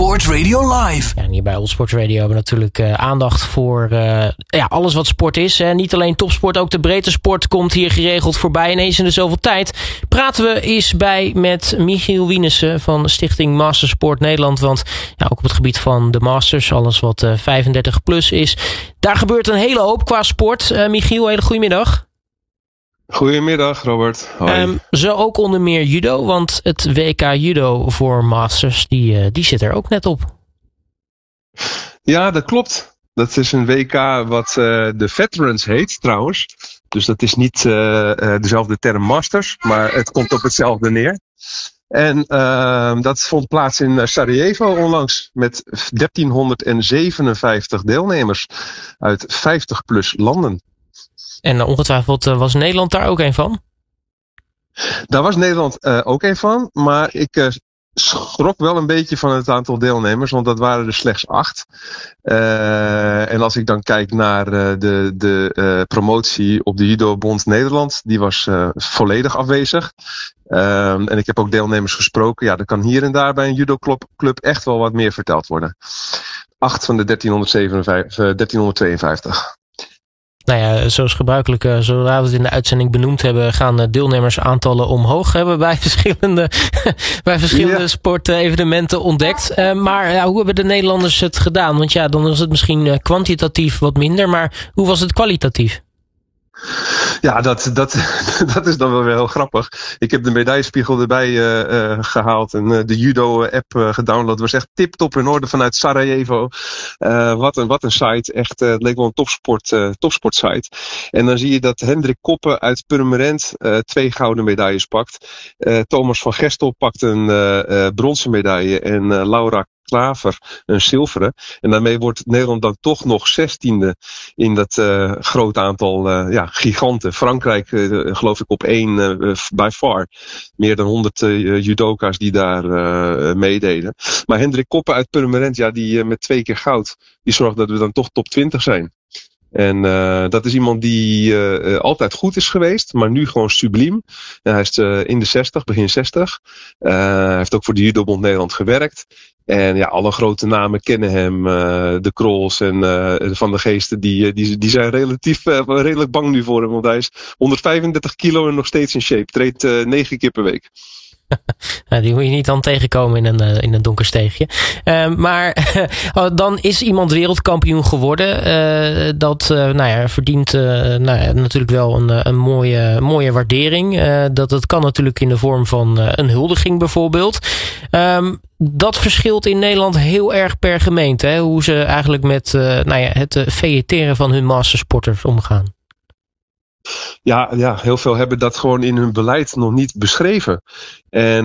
Sport Radio Live. Ja, en hier bij All Sport Radio hebben we natuurlijk aandacht voor alles wat sport is. Niet alleen topsport, ook de breedte sport komt hier geregeld voorbij. Ineens in de zoveel tijd praten we eens bij met Michiel Wienissen van Stichting Mastersport Nederland. Want ja, ook op het gebied van de Masters, alles wat 35 plus is, daar gebeurt een hele hoop qua sport. Michiel, hele goedemiddag. Goedemiddag, Robert. Hoi. Zo ook onder meer judo, want het WK judo voor Masters, die zit er ook net op. Ja, dat klopt. Dat is een WK wat de Veterans heet, trouwens. Dus dat is niet dezelfde term Masters, maar het komt op hetzelfde neer. En dat vond plaats in Sarajevo onlangs met 1357 deelnemers uit 50 plus landen. En ongetwijfeld was Nederland daar ook een van? Daar was Nederland ook een van, maar ik schrok wel een beetje van het aantal deelnemers, want dat waren er slechts 8. En als ik dan kijk naar de promotie op de Judo Bond Nederland, die was volledig afwezig. En ik heb ook deelnemers gesproken. Ja, er kan hier en daar bij een judoclub echt wel wat meer verteld worden. 8 van de 1352. Nou ja, zoals gebruikelijk, zodra we het in de uitzending benoemd hebben, gaan deelnemersaantallen omhoog. Hebben bij verschillende sportevenementen ontdekt. Maar hoe hebben de Nederlanders het gedaan? Want ja, dan was het misschien kwantitatief wat minder, maar hoe was het kwalitatief? Ja, dat is dan wel weer heel grappig. Ik heb de medaillespiegel erbij gehaalt en de judo-app gedownload. Het was echt tip-top in orde vanuit Sarajevo. Wat een site. Echt, het leek wel een topsport site. En dan zie je dat Hendrik Koppen uit Purmerend 2 gouden medailles pakt. Thomas van Gestel pakt een bronzen medaille en Laura Klaver een zilveren. En daarmee wordt Nederland dan toch nog 16e in dat groot aantal giganten. Frankrijk geloof ik op 1 by far. Meer dan 100 judoka's die daar meededen. Maar Hendrik Koppen uit Purmerend, ja, die met 2 keer goud, die zorgt dat we dan toch top 20 zijn. En dat is iemand die altijd goed is geweest, maar nu gewoon subliem. En hij is in de 60, begin 60. Hij heeft ook voor de Judobond Nederland gewerkt. En ja, alle grote namen kennen hem. De Krols en Van de Geesten, die zijn redelijk bang nu voor hem. Want hij is 135 kilo en nog steeds in shape. Treedt 9 keer per week. Die moet je niet dan tegenkomen in een donker steegje. Maar dan is iemand wereldkampioen geworden. Dat verdient natuurlijk wel een mooie waardering. Dat kan natuurlijk in de vorm van een huldiging bijvoorbeeld. Dat verschilt in Nederland heel erg per gemeente. Hè? Hoe ze eigenlijk met het feëteren van hun mastersporters omgaan. Ja, heel veel hebben dat gewoon in hun beleid nog niet beschreven. En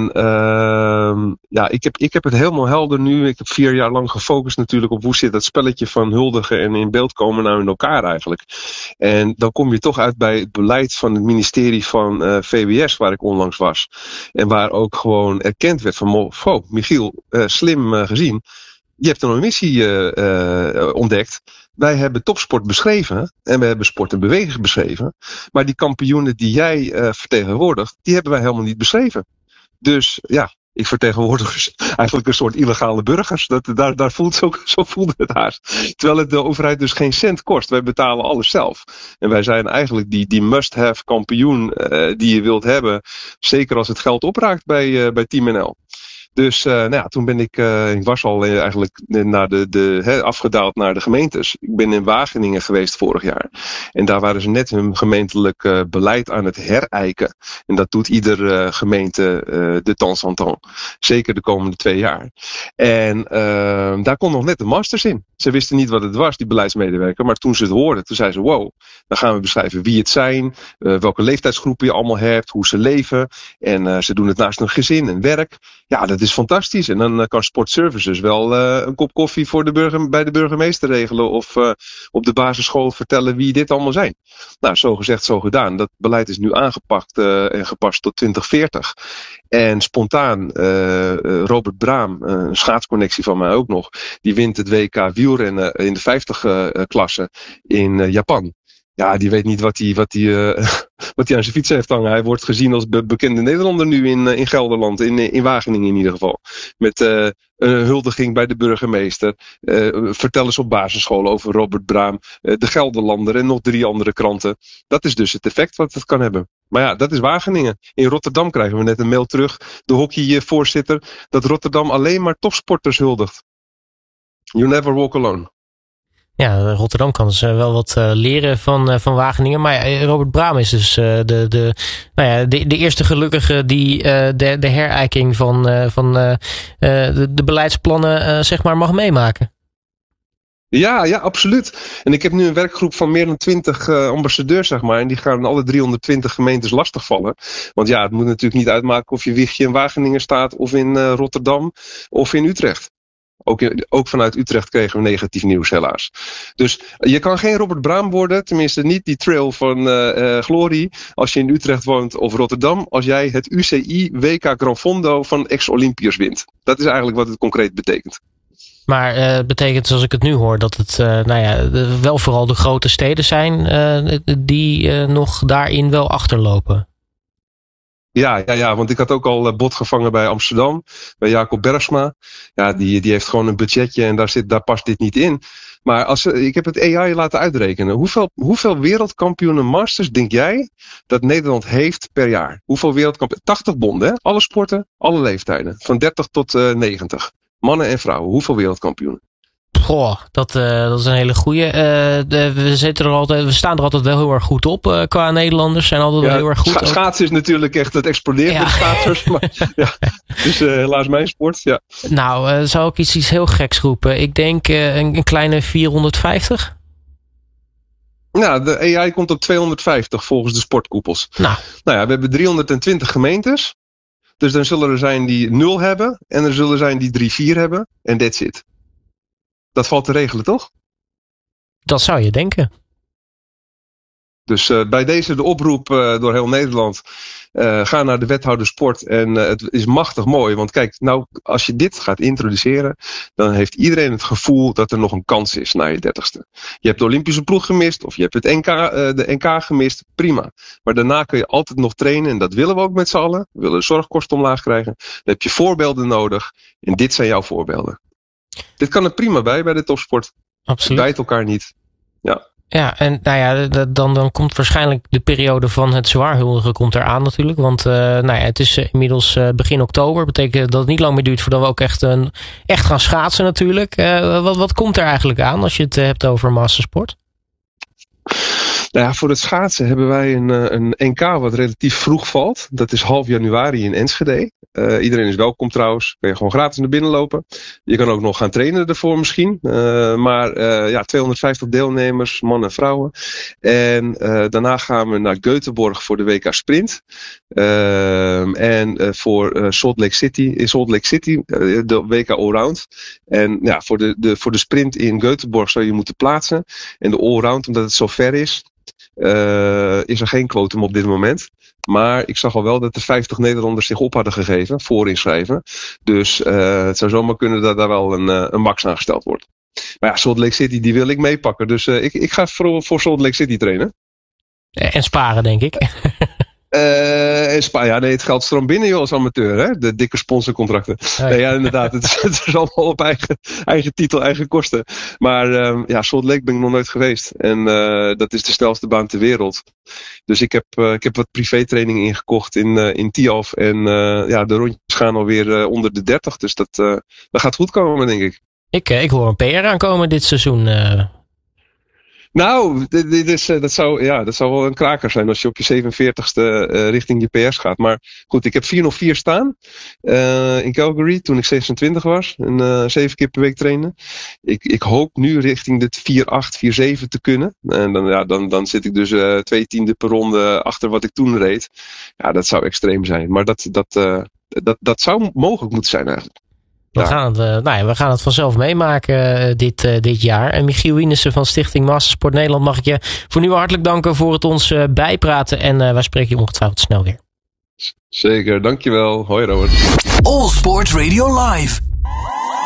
ik heb het helemaal helder nu. Ik heb 4 jaar lang gefocust natuurlijk op hoe zit dat spelletje van huldigen en in beeld komen nou in elkaar eigenlijk. En dan kom je toch uit bij het beleid van het ministerie van VWS, waar ik onlangs was. En waar ook gewoon erkend werd van, Michiel, slim gezien. Je hebt een missie ontdekt. Wij hebben topsport beschreven en we hebben sport en beweging beschreven. Maar die kampioenen die jij vertegenwoordigt, die hebben wij helemaal niet beschreven. Dus ja, ik vertegenwoordig dus eigenlijk een soort illegale burgers. Daar zo voelde het haast. Terwijl het de overheid dus geen cent kost. Wij betalen alles zelf. En wij zijn eigenlijk die must-have kampioen die je wilt hebben. Zeker als het geld opraakt bij Team NL. Dus toen ben ik was al eigenlijk naar afgedaald naar de gemeentes. Ik ben in Wageningen geweest vorig jaar. En daar waren ze net hun gemeentelijk beleid aan het herijken. En dat doet iedere gemeente de temps en temps. Zeker de komende 2 jaar. En daar kon nog net de masters in. Ze wisten niet wat het was, die beleidsmedewerker. Maar toen ze het hoorden, toen zeiden ze, wow, dan gaan we beschrijven wie het zijn. Welke leeftijdsgroepen je allemaal hebt. Hoe ze leven. En ze doen het naast hun gezin en werk. Ja, dat is fantastisch. En dan kan Sport Services wel een kop koffie bij de burgemeester regelen. Of op de basisschool vertellen wie dit allemaal zijn. Nou, zo gezegd, zo gedaan. Dat beleid is nu aangepakt en gepast tot 2040. En spontaan, Robert Braam, een schaatsconnectie van mij ook nog. Die wint het WK wielrennen in de 50 klasse in Japan. Ja, die weet niet wat hij aan zijn fiets heeft hangen. Hij wordt gezien als bekende Nederlander nu in Gelderland, in Wageningen in ieder geval. Met een huldiging bij de burgemeester. Vertel eens op basisschool over Robert Braam. De Gelderlander en nog 3 andere kranten. Dat is dus het effect wat het kan hebben. Maar ja, dat is Wageningen. In Rotterdam krijgen we net een mail terug. De hockeyvoorzitter. Dat Rotterdam alleen maar topsporters huldigt. You never walk alone. Ja, Rotterdam kan dus wel wat leren van Wageningen. Maar ja, Robert Braam is dus de eerste gelukkige die de herijking van de beleidsplannen zeg maar mag meemaken. Ja, absoluut. En ik heb nu een werkgroep van meer dan 20 ambassadeurs, zeg maar. En die gaan alle 320 gemeentes lastigvallen. Want ja, het moet natuurlijk niet uitmaken of je wichtje in Wageningen staat, of in Rotterdam, of in Utrecht. Ook vanuit Utrecht kregen we negatief nieuws, helaas. Dus je kan geen Robert Braam worden, tenminste niet die trail van glorie, als je in Utrecht woont of Rotterdam, als jij het UCI WK Gran Fondo van ex-Olympiërs wint. Dat is eigenlijk wat het concreet betekent. Maar het betekent, zoals ik het nu hoor, dat het wel vooral de grote steden zijn die nog daarin wel achterlopen. Ja, want ik had ook al bot gevangen bij Amsterdam, bij Jacob Bergsma. Ja, die heeft gewoon een budgetje en daar past dit niet in. Maar ik heb het AI laten uitrekenen. Hoeveel wereldkampioenen masters denk jij dat Nederland heeft per jaar? Hoeveel wereldkampioenen? 80 bonden, hè? Alle sporten, alle leeftijden. Van 30 tot 90. Mannen en vrouwen. Hoeveel wereldkampioenen? Goh, dat is een hele goeie. We staan er altijd wel heel erg goed op qua Nederlanders. Zijn altijd wel heel erg goed. Schaatsen is natuurlijk echt, het explodeert met schaatsers. Maar, dus helaas mijn sport. Ja. Nou, zou ik iets heel geks roepen. Ik denk een kleine 450. Nou, de AI komt op 250 volgens de sportkoepels. Nou ja, we hebben 320 gemeentes. Dus dan zullen er zijn die 0 hebben. En er zullen zijn die 3-4 hebben. En that's it. Dat valt te regelen, toch? Dat zou je denken. Dus bij deze de oproep door heel Nederland. Ga naar de wethouder sport. En het is machtig mooi. Want kijk, nou, als je dit gaat introduceren, dan heeft iedereen het gevoel dat er nog een kans is na je 30ste. Je hebt de Olympische ploeg gemist. Of je hebt de NK gemist. Prima. Maar daarna kun je altijd nog trainen. En dat willen we ook met z'n allen. We willen de zorgkosten omlaag krijgen. Dan heb je voorbeelden nodig. En dit zijn jouw voorbeelden. Dit kan er prima bij de topsport. Absoluut. Het bijt elkaar niet. Ja. Ja, en nou ja, dan komt waarschijnlijk de periode van het zwaarhuldigen komt eraan natuurlijk. Want het is inmiddels begin oktober. Betekent dat het niet lang meer duurt voordat we ook echt gaan schaatsen natuurlijk. Wat komt er eigenlijk aan als je het hebt over mastersport? Nou ja, voor het schaatsen hebben wij een NK wat relatief vroeg valt. Dat is half januari in Enschede. Iedereen is welkom trouwens. Kun je gewoon gratis naar binnen lopen. Je kan ook nog gaan trainen ervoor misschien. Maar 250 deelnemers, mannen en vrouwen. En daarna gaan we naar Göteborg voor de WK Sprint. En voor Salt Lake City, de WK Allround. En ja, voor de sprint in Göteborg zou je moeten plaatsen. En de Allround, omdat het zo ver is er geen quotum op dit moment. Maar ik zag al wel dat er 50 Nederlanders zich op hadden gegeven, voor inschrijven. Dus het zou zomaar kunnen dat daar wel een max aangesteld wordt. Maar ja, Salt Lake City, die wil ik meepakken. Dus ik ga voor Salt Lake City trainen. En sparen, denk ik. Het geld stroomt binnen, joh, als amateur, hè? De dikke sponsorcontracten. Nee, ja, inderdaad. Het is allemaal op eigen titel, eigen kosten. Maar Salt Lake ben ik nog nooit geweest. En dat is de snelste baan ter wereld. Dus ik heb wat privétraining ingekocht in Tialf. En de rondjes gaan alweer onder de 30. Dus dat gaat goed komen, denk ik. Ik hoor een PR aankomen dit seizoen. Nou, dat zou wel een kraker zijn als je op je 47ste richting je PS gaat. Maar goed, ik heb 404 staan in Calgary toen ik 26 was. En 7 keer per week trainen. Ik hoop nu richting de 4.8, 4.7 te kunnen. En dan zit ik dus 2/10 per ronde achter wat ik toen reed. Ja, dat zou extreem zijn. Maar dat zou mogelijk moeten zijn eigenlijk. We gaan het vanzelf meemaken dit jaar. En Michiel Wienissen van Stichting Mastersport Nederland, mag ik je voor nu hartelijk danken voor het ons bijpraten. En wij spreken je ongetwijfeld snel weer. Zeker, dankjewel. Hoi Robert. All Sports Radio Live.